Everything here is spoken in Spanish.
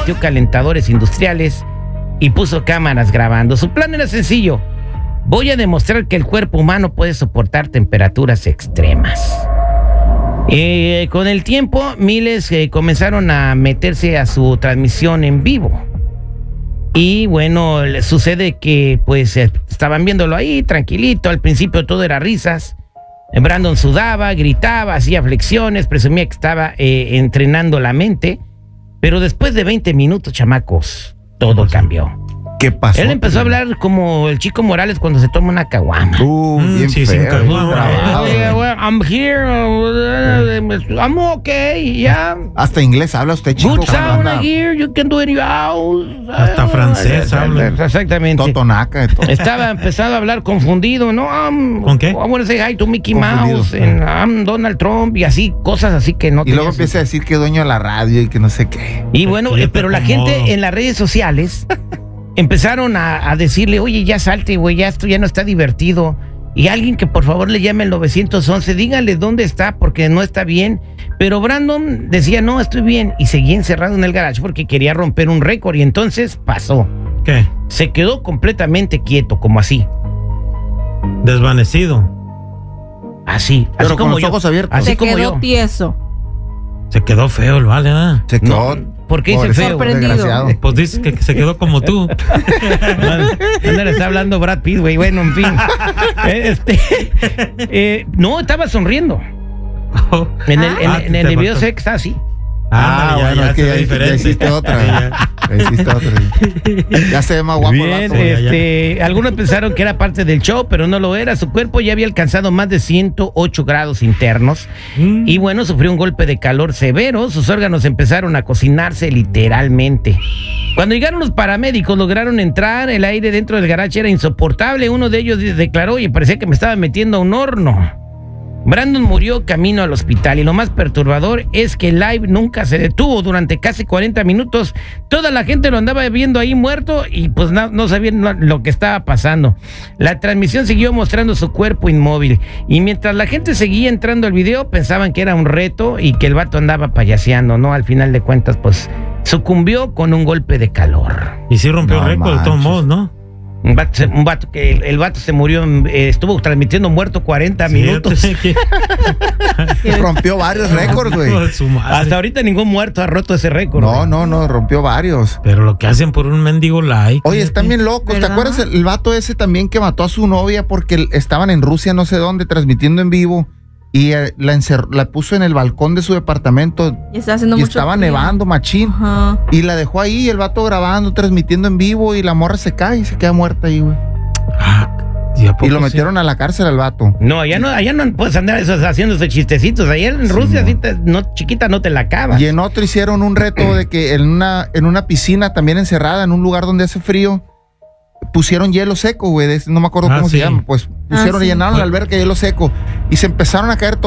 metió calentadores industriales y puso cámaras grabando. Su plan era sencillo: voy a demostrar que el cuerpo humano puede soportar temperaturas extremas. Con el tiempo, miles comenzaron a meterse a su transmisión en vivo. Y bueno, sucede que pues estaban viéndolo ahí tranquilito. Al principio todo era risas. Brandon sudaba, gritaba, hacía flexiones, presumía que estaba entrenando la mente. Pero después de 20 minutos, chamacos, todo cambió. ¿Qué pasó? Él empezó a hablar como el Chico Morales cuando se toma una caguama. Bien sí, feo. sin caguama. I'm here, I'm okay, yeah. Hasta inglés habla usted, chico. Good sound Anda here, you can do it in your house. Hasta francés habla. Exactamente. Totonaca de todo. Estaba empezando a hablar confundido, ¿no? ¿Con qué? I want to say hi to Mickey Confundido. Mouse, and I'm Donald Trump, y así, cosas así que no Y luego tenían empieza a decir que es dueño de la radio y que no sé qué. Y bueno, Yo te pero la acomodo. gente en las redes sociales empezaron a decirle, oye, ya salte, güey, ya esto ya no está divertido. Y alguien que por favor le llame al 911, díganle dónde está porque no está bien. Pero Brandon decía, no, estoy bien. Y seguía encerrado en el garage porque quería romper un récord. Y entonces pasó. ¿Qué? Se quedó completamente quieto, como así. Desvanecido. Así. Pero así con como los yo. ojos abiertos. Así Se como quedó yo. tieso. Se quedó feo el vale, ¿ah? Se quedó. No, ¿por qué dice pobrecito, feo? Sorprendido. desgraciado. Pues dice que se quedó como tú. No le está hablando Brad Pitt, güey. Bueno, en fin. No, estaba sonriendo. En el video sé que está así. Bueno, es que ya hiciste otra. Ya hiciste otra. Ya se ve más guapo el Bien, vato. algunos pensaron que era parte del show, pero no lo era. Su cuerpo ya había alcanzado más de 108 grados internos. Y bueno, sufrió un golpe de calor severo. Sus órganos empezaron a cocinarse literalmente. Cuando llegaron los paramédicos, lograron entrar. El aire dentro del garage era insoportable. Uno de ellos declaró, oye, parecía que me estaba metiendo a un horno. Brandon murió camino al hospital y lo más perturbador es que el live nunca se detuvo durante casi 40 minutos. Toda la gente lo andaba viendo ahí muerto y pues no sabían lo que estaba pasando. La transmisión siguió mostrando su cuerpo inmóvil y mientras la gente seguía entrando al video pensaban que era un reto y que el vato andaba payaseando, ¿no? Al final de cuentas pues sucumbió con un golpe de calor. Y sí rompió No récord de todos manches. modos, ¿no? Un vato que el vato se murió, estuvo transmitiendo muerto 40 minutos. Rompió varios récords, güey. Hijo de su madre. Hasta ahorita ningún muerto ha roto ese récord. No, rompió varios. Pero lo que hacen por un mendigo like. Oye, están bien locos. ¿Te ¿Verdad? acuerdas el vato ese también que mató a su novia porque estaban en Rusia, no sé dónde, transmitiendo en vivo? Y la puso en el balcón de su departamento Y está haciendo y mucho estaba frío. nevando, machín. Ajá. Y la dejó ahí, el vato grabando, transmitiendo en vivo y la morra se cae y se queda muerta ahí, güey. ¿Y a poco Y lo sí? metieron a la cárcel al vato. No, allá no puedes andar haciendo esos chistecitos. Allá en Rusia, no. sí chiquita no te la acabas. Y en otro hicieron un reto de que en una piscina también encerrada, en un lugar donde hace frío, pusieron hielo seco, güey. No me acuerdo cómo se sí. llama. Pues pusieron, sí. llenaron la alberca de hielo seco y se empezaron a caer